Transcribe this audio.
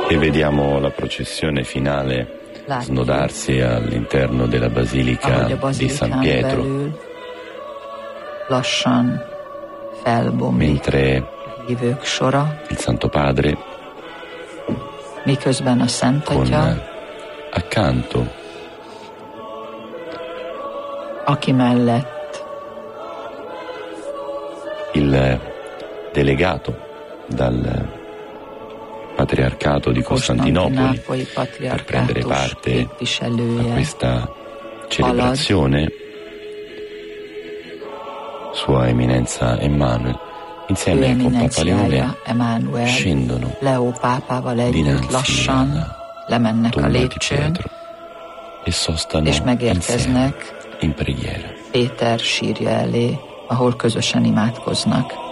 E vediamo la processione finale snodarsi all'interno della Basilica di San Pietro, lassan felbomlik mentre hívők sora, il Santo Padre miközben a Szent Atya, con accanto aki mellett il delegato dal Patriarcato di Costantinopoli per prendere parte a questa celebrazione, Sua Eminenza Emanuele, insieme con Papa Leone, scendono dinanzi alla tomba di Pietro e sostano insieme in preghiera. Péter sírja elé, ahol közösen imádkoznak.